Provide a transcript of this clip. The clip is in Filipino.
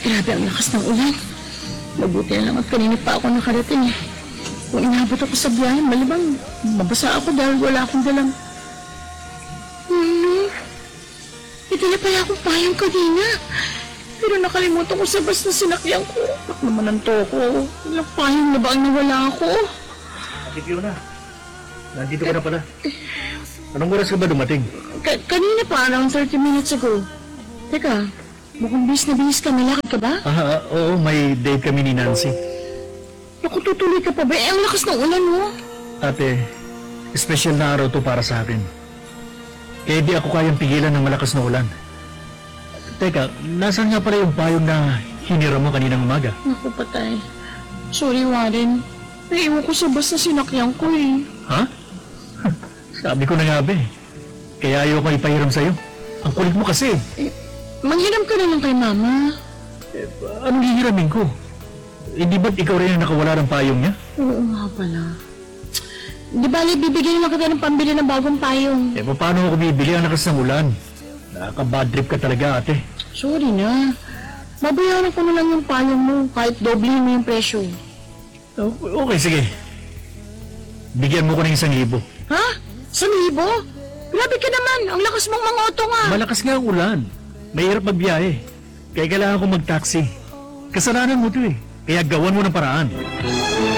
Grabe ang lakas ng ulan. Mabuti na lang at kanina pa ako nakarating eh. Kung inabot ako sa biyahe, malibang mabasa ako dahil wala akong dalang. Itala pala akong payong kanina. Pero nakalimutan ko sa bus na sinakyan ko. Bak naman ang toko. Ilang payong na ba ang nawala ako? Ate Fiona, nandito ka na pala. Anong oras ka ba dumating? Kanina pa, around 30 minutes ago. Teka, mukhang bis na bis ka. Malakad ka ba? Oo, may date kami ni Nancy. Naku, tutuloy ka pa ba? Eh, ang lakas ng ulan mo. Ate, special na araw to para sa akin. Kaya di ako kayang pigilan ng malakas na ulan. Teka, nasaan nga pala yung payong na hiniram mo kaninang umaga? Naku, patay. Sorry, Warren. Naiwan ko sa bus na sinakyan ko eh. Ha? Sabi ko na nga ba eh. Kaya ayaw ko ipahiram sa'yo. Ang kulit mo kasi. Manghiram ka na lang kay Mama. Anong hihiramin ko? Hindi ba't ikaw rin ang nakawala ng payong niya? Oo nga pala. Di bali, bibigyan naman kita ng pambili ng bagong payong. Paano ako bibili ang lakas ng ulan? Nakaka-bad trip ka talaga, ate. Sorry na. Babayaran ko na lang yung payong mo kahit doblehin mo yung presyo. Okay, sige. Bigyan mo ko ng 1,000. Ha? 1,000? Grabe ka naman. Ang lakas mong mangoto nga. Malakas nga ang ulan. Mahirap magbiyahe. Kaya kailangan ko mag-taxi. Kasalanan mo to eh. Kaya gawan mo ng paraan.